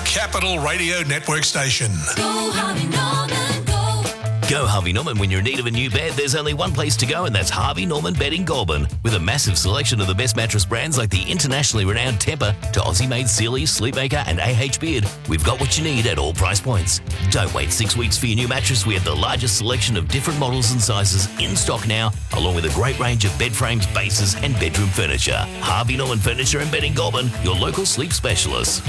Capital Radio Network station. Go Harvey Norman, go. Go Harvey Norman when you're in need of a new bed. There's only one place to go, and that's Harvey Norman Bed in Goulburn. With a massive selection of the best mattress brands like the internationally renowned Tempur to Aussie-made Sealy, Sleepmaker and AH Beard, we've got what you need at all price points. Don't wait 6 weeks for your new mattress. We have the largest selection of different models and sizes in stock now, along with a great range of bed frames, bases and bedroom furniture. Harvey Norman Furniture and Bed in Goulburn, your local sleep specialist.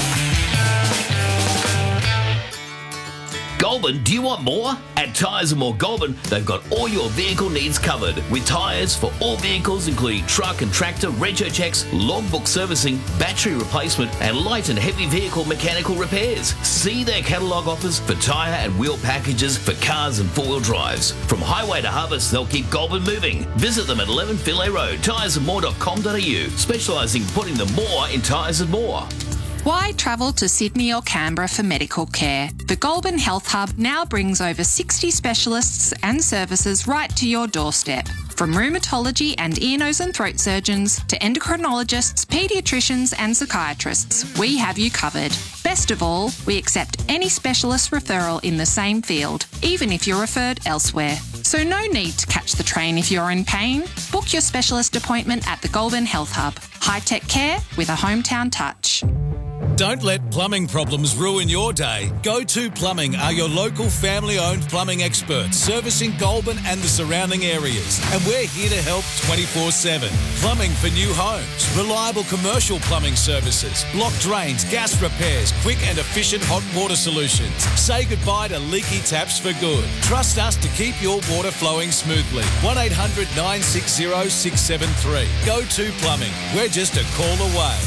Goulburn, do you want more? At Tyres and More Goulburn, they've got all your vehicle needs covered with tyres for all vehicles, including truck and tractor, rego checks, logbook servicing, battery replacement, and light and heavy vehicle mechanical repairs. See their catalogue offers for tyre and wheel packages for cars and four-wheel drives. From highway to harvest, they'll keep Goulburn moving. Visit them at 11 Philae Road, tyresandmore.com.au, specialising in putting the more in tyres and more. Why travel to Sydney or Canberra for medical care? The Goulburn Health Hub now brings over 60 specialists and services right to your doorstep. From rheumatology and ear, nose and throat surgeons to endocrinologists, paediatricians and psychiatrists, we have you covered. Best of all, we accept any specialist referral in the same field, even if you're referred elsewhere. So no need to catch the train if you're in pain. Book your specialist appointment at the Goulburn Health Hub. High-tech care with a hometown touch. Don't let plumbing problems ruin your day. Go2 Plumbing are your local family-owned plumbing experts, servicing Goulburn and the surrounding areas. And we're here to help 24/7. Plumbing for new homes, reliable commercial plumbing services, block drains, gas repairs, quick and efficient hot water solutions. Say goodbye to leaky taps for good. Trust us to keep your water flowing smoothly. 1800 960 673. Go2 Plumbing. We're just a call away.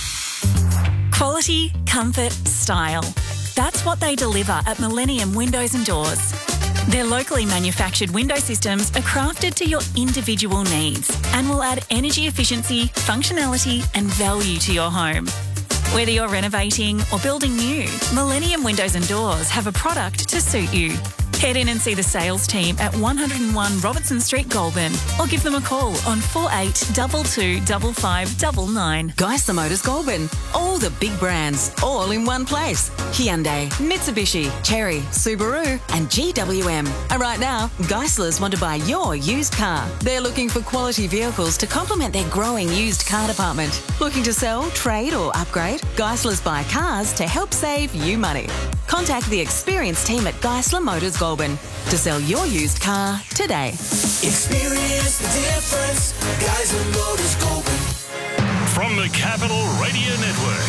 Quality, comfort, style. That's what they deliver at Millennium Windows and Doors. Their locally manufactured window systems are crafted to your individual needs and will add energy efficiency, functionality and value to your home. Whether you're renovating or building new, Millennium Windows and Doors have a product to suit you. Head in and see the sales team at 101 Robertson Street, Goulburn, or give them a call on 4822 5599. Geisler Motors Goulburn. All the big brands, all in one place. Hyundai, Mitsubishi, Chery, Subaru and GWM. And right now, Geislers want to buy your used car. They're looking for quality vehicles to complement their growing used car department. Looking to sell, trade or upgrade? Geislers buy cars to help save you money. Contact the experienced team at Geisler Motors Goulburn to sell your used car today. Experience the difference. Geisler Motors Goulburn. From the Capital Radio Network,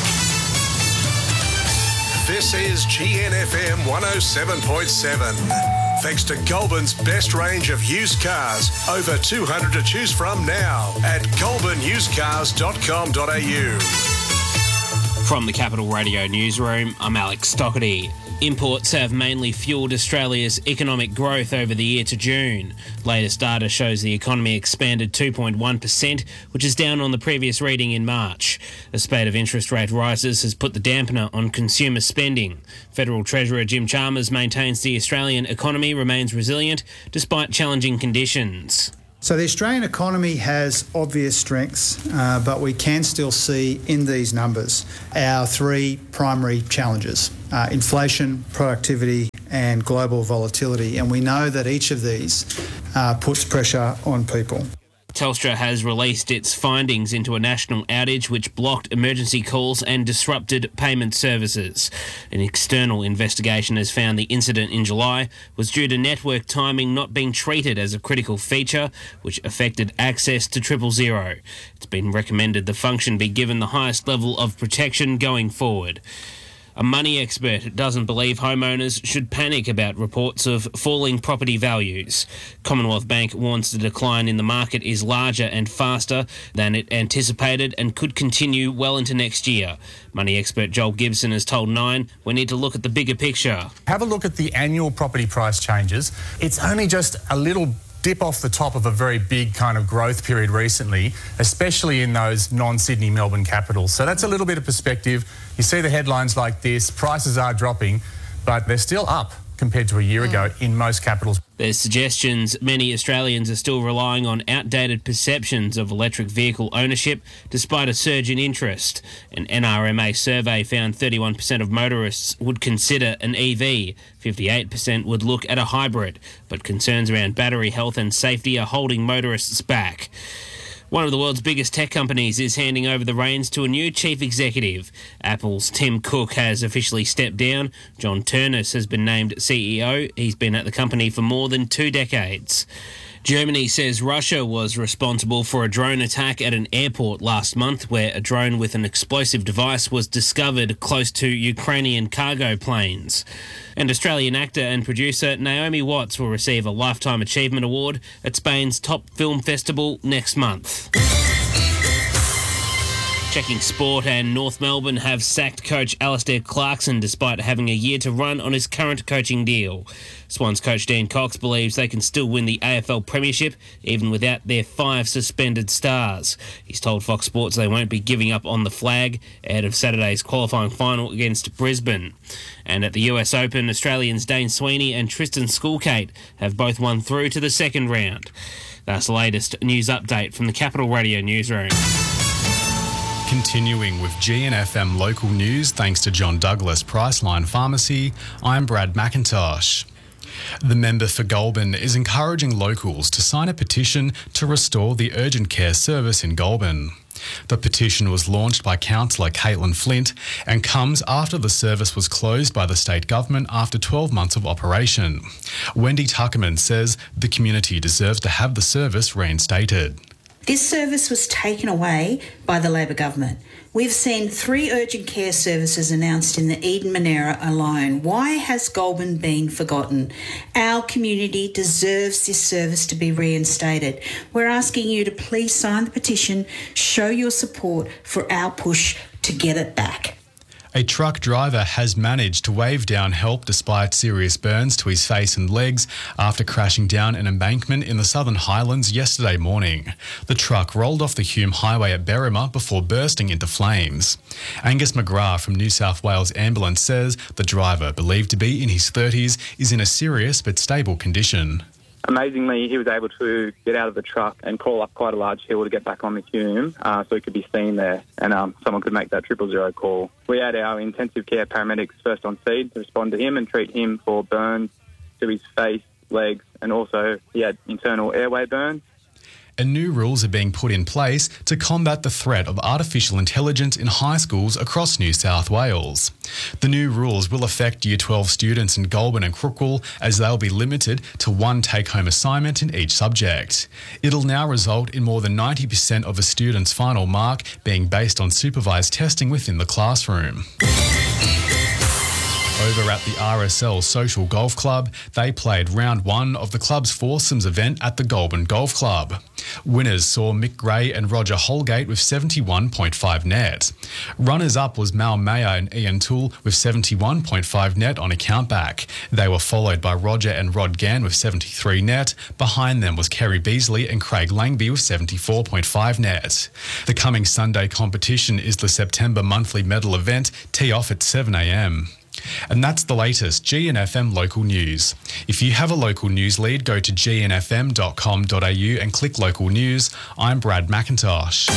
this is GNFM 107.7. Thanks to Goulburn's best range of used cars, over 200 to choose from now at goulburnusedcars.com.au. From the Capital Radio newsroom, I'm Alex Stockerty. Imports have mainly fuelled Australia's economic growth over the year to June. Latest data shows the economy expanded 2.1%, which is down on the previous reading in March. A spate of interest rate rises has put the dampener on consumer spending. Federal Treasurer Jim Chalmers maintains the Australian economy remains resilient despite challenging conditions. So the Australian economy has obvious strengths, but we can still see in these numbers our three primary challenges: inflation, productivity and global volatility. And we know that each of these puts pressure on people. Telstra has released its findings into a national outage which blocked emergency calls and disrupted payment services. An external investigation has found the incident in July was due to network timing not being treated as a critical feature, which affected access to 000. It's been recommended the function be given the highest level of protection going forward. A money expert doesn't believe homeowners should panic about reports of falling property values. Commonwealth Bank warns the decline in the market is larger and faster than it anticipated and could continue well into next year. Money expert Joel Gibson has told Nine we need to look at the bigger picture. Have a look at the annual property price changes. It's only just a little dip off the top of a very big kind of growth period recently, especially in those non-Sydney, Melbourne capitals. So that's a little bit of perspective. You see the headlines like this, prices are dropping, but they're still up compared to a year ago in most capitals. There's suggestions many Australians are still relying on outdated perceptions of electric vehicle ownership despite a surge in interest. An NRMA survey found 31% of motorists would consider an EV, 58% would look at a hybrid, but concerns around battery health and safety are holding motorists back. One of the world's biggest tech companies is handing over the reins to a new chief executive. Apple's Tim Cook has officially stepped down. John Ternus has been named CEO. He's been at the company for more than 2 decades. Germany says Russia was responsible for a drone attack at an airport last month where a drone with an explosive device was discovered close to Ukrainian cargo planes. And Australian actor and producer Naomi Watts will receive a Lifetime Achievement Award at Spain's top film festival next month. Checking sport, and North Melbourne have sacked coach Alistair Clarkson despite having a year to run on his current coaching deal. Swans coach Dean Cox believes they can still win the AFL Premiership even without their 5 suspended stars. He's told Fox Sports they won't be giving up on the flag ahead of Saturday's qualifying final against Brisbane. And at the US Open, Australians Dane Sweeney and Tristan Schoolkate have both won through to the second round. That's the latest news update from the Capital Radio newsroom. Continuing with GNFM local news, thanks to John Douglas Priceline Pharmacy, I'm Brad McIntosh. The member for Goulburn is encouraging locals to sign a petition to restore the urgent care service in Goulburn. The petition was launched by Councillor Caitlin Flint and comes after the service was closed by the state government after 12 months of operation. Wendy Tuckerman says the community deserves to have the service reinstated. This service was taken away by the Labor government. We've seen 3 urgent care services announced in the Eden Monera alone. Why has Goulburn been forgotten? Our community deserves this service to be reinstated. We're asking you to please sign the petition, show your support for our push to get it back. A truck driver has managed to wave down help despite serious burns to his face and legs after crashing down an embankment in the Southern Highlands yesterday morning. The truck rolled off the Hume Highway at Berrima before bursting into flames. Angus McGrath from New South Wales Ambulance says the driver, believed to be in his 30s, is in a serious but stable condition. Amazingly, he was able to get out of the truck and crawl up quite a large hill to get back on the Hume so he could be seen there and someone could make that 000 call. We had our intensive care paramedics first on scene to respond to him and treat him for burns to his face, legs, and also he had internal airway burns. And new rules are being put in place to combat the threat of artificial intelligence in high schools across New South Wales. The new rules will affect Year 12 students in Goulburn and Crookwell as they'll be limited to 1 take-home assignment in each subject. It'll now result in more than 90% of a student's final mark being based on supervised testing within the classroom. Over at the RSL Social Golf Club, they played round 1 of the club's foursomes event at the Goulburn Golf Club. Winners saw Mick Gray and Roger Holgate with 71.5 net. Runners-up was Mal Mayer and Ian Toole with 71.5 net on a countback. They were followed by Roger and Rod Gann with 73 net. Behind them was Kerry Beasley and Craig Langby with 74.5 net. The coming Sunday competition is the September monthly medal event, tee off at 7 a.m. And that's the latest GNFM local news. If you have a local news lead, go to gnfm.com.au and click local news. I'm Brad McIntosh.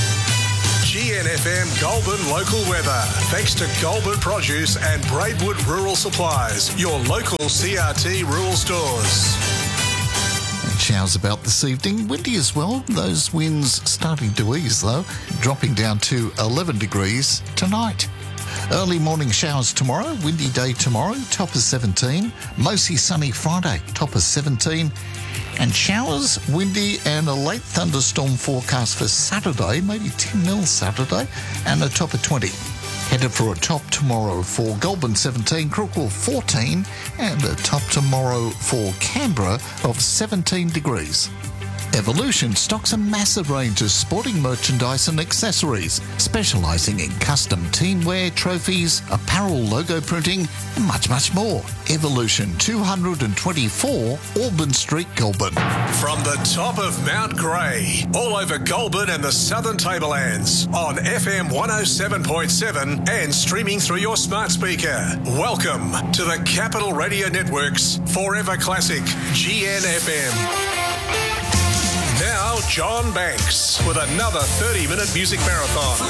GNFM Goulburn local weather. Thanks to Goulburn Produce and Braidwood Rural Supplies, your local CRT rural stores. Showers about this evening. Windy as well. Those winds starting to ease though, dropping down to 11 degrees tonight. Early morning showers tomorrow, windy day tomorrow, top of 17. Mostly sunny Friday, top of 17. And showers, windy and a late thunderstorm forecast for Saturday, maybe 10 mil Saturday, and a top of 20. Headed for a top tomorrow for Goulburn 17, Crookwell 14, and a top tomorrow for Canberra of 17 degrees. Evolution stocks a massive range of sporting merchandise and accessories, specialising in custom teamwear, trophies, apparel, logo printing, and much, much more. Evolution 224 Auburn Street, Goulburn. From the top of Mount Grey, all over Goulburn and the Southern Tablelands, on FM 107.7 and streaming through your smart speaker. Welcome to the Capital Radio Network's Forever Classic, GNFM. Now, John Banks with another 30-minute music marathon.